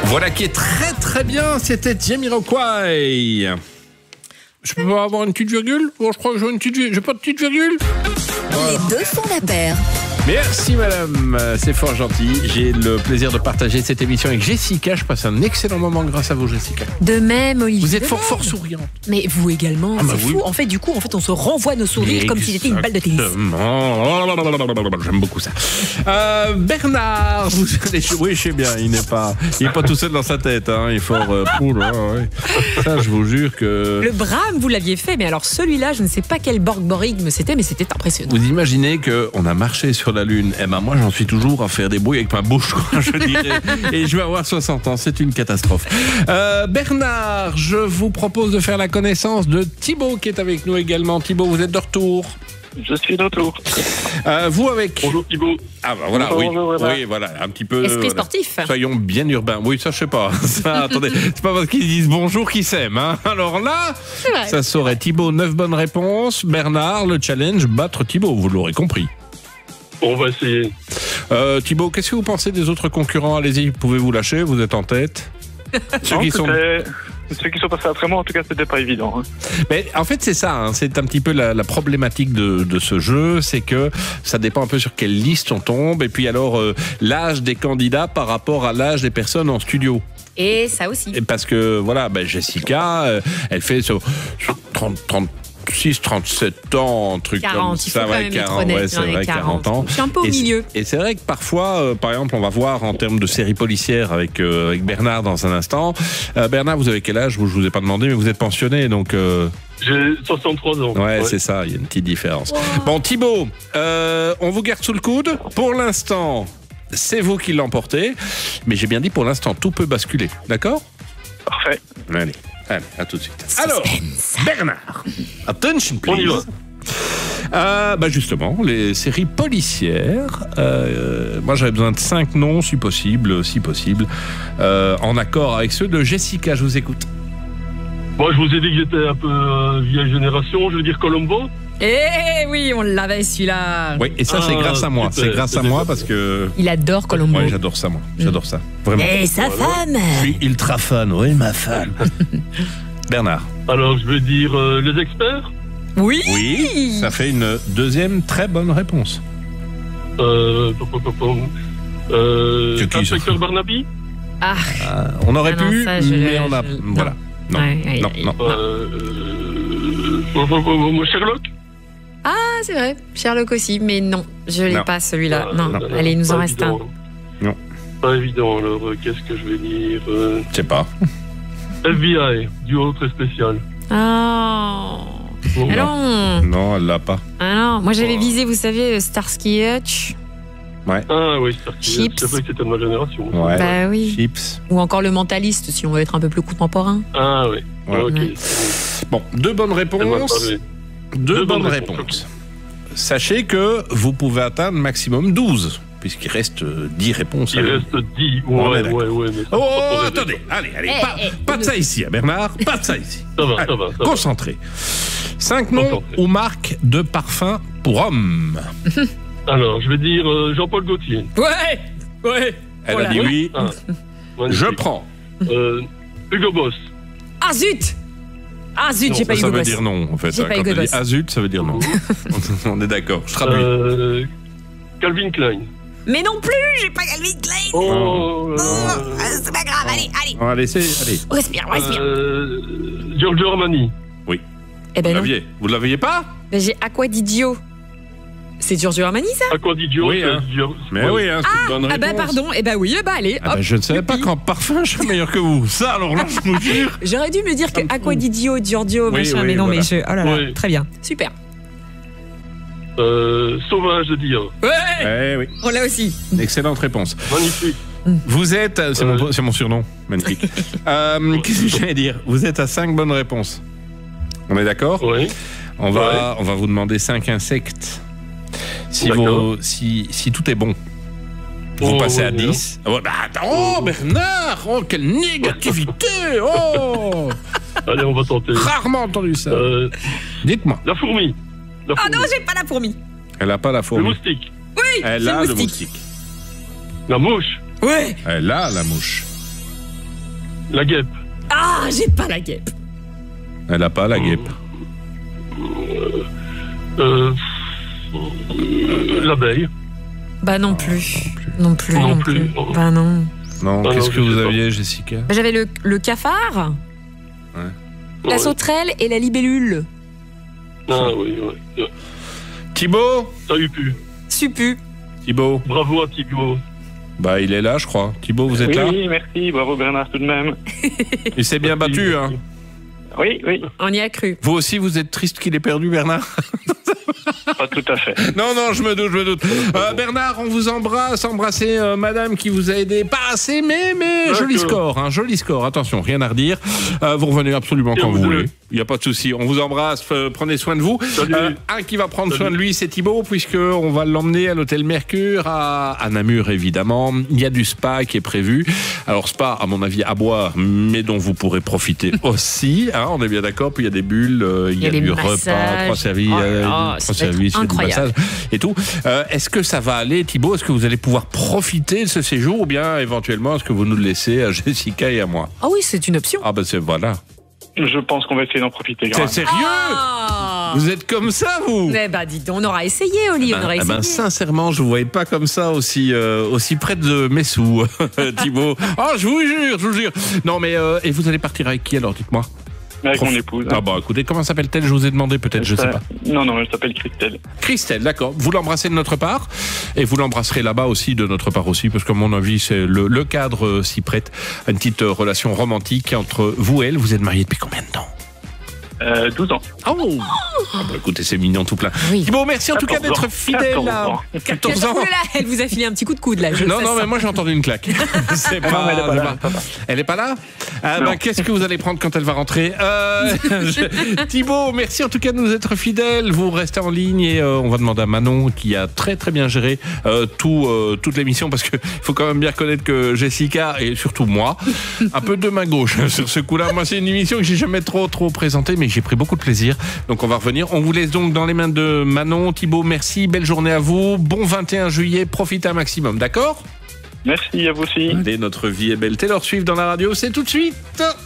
Voilà qui est très très bien, c'était Jamiroquai. Je peux pas avoir une petite virgule? Bon, je crois que j'ai une petite virgule. J'ai pas de petite virgule? Les deux font la paire. Merci madame, c'est fort gentil. J'ai le plaisir de partager cette émission avec Jessica. Je passe un excellent moment grâce à vous, Jessica. De même, Olivier. Vous êtes fort souriante. Mais vous également, c'est fou. Oui. En fait, on se renvoie nos sourires comme si c'était une balle de tennis. J'aime beaucoup ça. Bernard, vous allez... Oui, je sais bien, il n'est pas tout seul dans sa tête. Hein. Il est fort... ouais. Ça, je vous jure que... Le Brahms, vous l'aviez fait, mais alors celui-là, je ne sais pas quel borborigme c'était, mais c'était impressionnant. Vous imaginez qu'on a marché sur la Lune. Eh ben moi, j'en suis toujours à faire des bruits avec ma bouche, quoi, je dirais. Et je vais avoir 60 ans. C'est une catastrophe. Bernard, je vous propose de faire la connaissance de Thibaut qui est avec nous également. Thibaut, vous êtes de retour? Je suis de retour. Vous avec... Bonjour Thibaut. Ah bah voilà, Bonjour, oui, voilà, un petit peu... Esprit sportif. Soyons bien urbains. Oui, ça, je sais pas. Ça, attendez, c'est pas parce qu'ils disent bonjour qu'ils s'aiment. Hein. Alors là, ça saurait. Thibaut, 9 bonnes réponses. Bernard, le challenge, battre Thibaut, vous l'aurez compris. On va essayer. Thibaut, qu'est-ce que vous pensez des autres concurrents? Allez-y, pouvez-vous lâcher, vous êtes en tête. Ceux qui sont passés après moi, en tout cas, c'était pas évident. Hein. Mais en fait, c'est ça, hein, c'est un petit peu la problématique de ce jeu, c'est que ça dépend un peu sur quelle liste on tombe, et puis alors l'âge des candidats par rapport à l'âge des personnes en studio. Et ça aussi. Et parce que, voilà, Jessica, elle fait sur 36, 37 ans, un truc 40, comme ça, 40, ouais, c'est vrai, 40 ans. Je suis un peu au milieu. Et c'est vrai que parfois, par exemple, on va voir en termes de séries policières avec Bernard dans un instant. Bernard, vous avez quel âge? Je vous ai pas demandé, mais vous êtes pensionné, donc... J'ai 63 ans. Ouais, c'est ça, il y a une petite différence. Wow. Bon, Thibaut, on vous garde sous le coude. Pour l'instant, c'est vous qui l'emportez. Mais j'ai bien dit, pour l'instant, tout peut basculer. D'accord? Parfait. Allez, à tout de suite. Alors, Bernard, attention please. On y va. Justement, les séries policières. Moi, j'avais besoin de 5 noms, si possible, en accord avec ceux de Jessica. Je vous écoute. Moi, je vous ai dit que j'étais un peu vieille génération. Je veux dire Colombo. Eh oui, on l'avait celui-là. Oui, et ça, c'est grâce à moi. C'est grâce à moi parce que... Il adore Colombo. Oui, j'adore ça, moi. J'adore ça. Vraiment. Et sa femme. Je suis ultra fan, oui, ma femme. Bernard. Alors, je veux dire les experts. Oui. Oui, ça fait une deuxième très bonne réponse. Inspecteur Barnaby. On aurait pu, ça, mais on a... Voilà. Non. Sherlock. Ah, c'est vrai. Sherlock aussi, mais non, je l'ai pas celui-là. Non. Allez, il nous en reste un. Non. Pas évident, alors qu'est-ce que je vais dire Je sais pas. FBI, duo très spécial. Ah. Bon, non, elle l'a pas. Ah non, moi j'avais visé, vous savez, Starsky Hutch. Ouais. Ah oui, Starsky Hutch. Chips. Je savais que c'était de ma génération. Ouais. Bah oui. Chips. Ou encore le Mentaliste, si on veut être un peu plus contemporain. Ah oui. Ouais. Ok. Bon, 2 bonnes réponses. 2 bonnes réponses. Sachez que vous pouvez atteindre maximum 12, puisqu'il reste 10 réponses. Il reste 10. Ouais. Mais attendez. Allez. Pas de ça ici, hein, Bernard. Pas de ça ici. Ça va. Concentré. 5 noms ou marques de parfum pour hommes. Alors, je vais dire Jean-Paul Gaultier. Ouais. Elle a dit oui. Je prends. Hugo Boss. Ah zut, j'ai pas Hugo Boss. Ça veut dire non, en fait. J'ai pas Quand Hugo elle dit Boss. ah zut, ça veut dire non. On est d'accord. Je traduis. Calvin Klein. Mais non plus, j'ai pas Calvin Klein. C'est pas grave, allez. On va laisser. Allez. Respire. Giorgio Armani. Oui. Eh ben non. Vous l'aviez pas? J'ai Acqua di Dio. C'est Giorgio Armani, ça? Acqua di Dio. Oui, hein. Mais oui, hein, c'est une bonne réponse. Pardon. Oui, allez. Hop, je ne savais pas qu'en parfum, je suis meilleur que vous. Ça, alors là, je vous jure. J'aurais dû me dire que Acqua di Dio, Giorgio, machin, mais non, voilà. mais oh là là, très bien. Super. Sauvage de dire. Ouais. Oui. On l'a aussi. Excellente réponse. Magnifique. Vous êtes... C'est mon surnom. Magnifique. Qu'est-ce que j'allais dire? Vous êtes à 5 bonnes réponses. On est d'accord? Oui. On va vous demander 5 insectes. Si tout est bon, vous passez à 10. Bernard! Oh, quelle négativité! Oh! Allez, on va tenter. Rarement entendu ça. Dites-moi. La fourmi. Ah non, j'ai pas la fourmi. Elle a pas la fourmi. Le moustique. Oui, Elle a le moustique. La mouche. Oui. Elle a la mouche. La guêpe. Ah, j'ai pas la guêpe. Elle a pas la guêpe. L'abeille. Bah non plus. Non plus. Bah non. Non, Ah, qu'est-ce non, que je vous sais pas. aviez, Jessica? Bah, j'avais le cafard, la Ouais. sauterelle et la libellule. Ah oui. Thibaut? T'as eu pu. Supu. Thibaut? Bravo à Thibaut. Bah, il est là, je crois. Thibaut, vous êtes là? Oui, merci. Bravo Bernard tout de même. Il s'est bien battu, hein. Oui. On y a cru. Vous aussi, vous êtes triste qu'il ait perdu, Bernard? Pas tout à fait. Non, je me doute. Bernard, on vous embrasse. Embrassez madame qui vous a aidé. Pas assez, mais joli score. Joli score. Attention, rien à redire. Vous revenez absolument quand vous voulez. Il n'y a pas de souci. On vous embrasse. Prenez soin de vous. Un qui va prendre soin de lui, c'est Thibaut, puisqu'on va l'emmener à l'hôtel Mercure à Namur, évidemment. Il y a du spa qui est prévu. Alors, spa, à mon avis, à boire, mais dont vous pourrez profiter aussi. On est bien d'accord. Puis il y a des bulles, il y a du repas, 3 services. Du massage et tout. Est-ce que ça va aller, Thibaut? Est-ce que vous allez pouvoir profiter de ce séjour ou bien éventuellement est-ce que vous nous le laissez à Jessica et à moi? Ah oui, c'est une option. Ah ben voilà. Je pense qu'on va essayer d'en profiter. C'est sérieux? Vous êtes comme ça, vous? Eh ben, dis donc, on aura essayé, Oli, on aura essayé. Sincèrement, je vous voyais pas comme ça aussi près de mes sous, Thibaut. Je vous jure. Non, mais et vous allez partir avec qui alors? Dites-moi. Avec mon épouse. Ah bah écoutez, comment s'appelle-t-elle? Je vous ai demandé peut-être, je sais pas. Non, elle s'appelle Christelle. Christelle, d'accord. Vous l'embrassez de notre part et vous l'embrasserez là-bas aussi de notre part aussi parce qu'à mon avis, c'est le cadre s'y prête à une petite relation romantique entre vous et elle. Vous êtes mariés depuis combien de temps? 12 ans. Oh écoutez, c'est mignon tout plein. Oui. Thibaut, merci en tout cas 14 d'être ans. fidèle. 14 ans. Elle vous a filé un petit coup de coude, là. Non, mais moi j'ai entendu une claque. C'est pas, Non, elle est pas là. Elle est pas là? Qu'est-ce que vous allez prendre quand elle va rentrer? Thibaut, merci en tout cas de nous être fidèles. Vous restez en ligne et on va demander à Manon qui a très très bien géré toute l'émission parce qu'il faut quand même bien reconnaître que Jessica et surtout moi, un peu de main gauche sur ce coup-là. Moi, c'est une émission que j'ai jamais trop présentée, mais j'ai pris beaucoup de plaisir. Donc on va revenir. On vous laisse donc dans les mains de Manon. Thibaut, merci. Belle journée à vous. Bon 21 juillet. Profitez un maximum, d'accord? Merci à vous aussi. Allez, notre vie est belle. Taylor Swift dans la radio, c'est tout de suite.